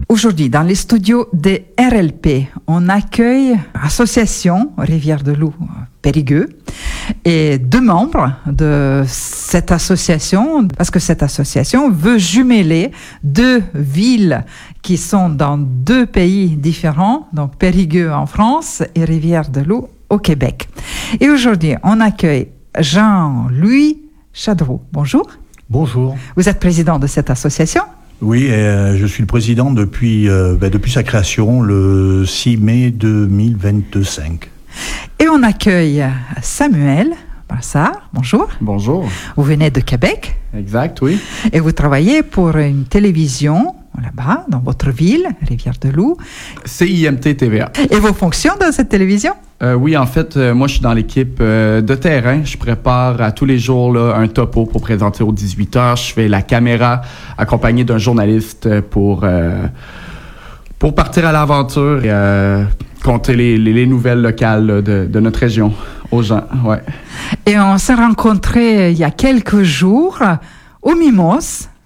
Aujourd'hui, dans les studios de RLP, on accueille l'association Rivière de Loup Périgueux et 2 membres de cette association, parce que cette association veut jumeler 2 villes qui sont dans 2 pays différents, donc Périgueux en France et Rivière de Loup au Québec. Et aujourd'hui, on accueille Jean-Louis Chadreau. Bonjour. Bonjour. Vous êtes président de cette association ? Oui, je suis le président depuis sa création, le 6 mai 2025. Et on accueille Samuel Brassard. Bonjour. Bonjour. Vous venez de Québec. Exact, oui. Et vous travaillez pour une télévision là-bas, dans votre ville, Rivière-de-Loup. CIMT TVA. Et vos fonctions dans cette télévision? Oui, en fait, moi, je suis dans l'équipe de terrain. Je prépare à tous les jours là, un topo pour présenter aux 18h. Je fais la caméra accompagné d'un journaliste pour partir à l'aventure et compter les nouvelles locales là, de notre région aux gens. Ouais. Et on s'est rencontrés il y a quelques jours au Mimos,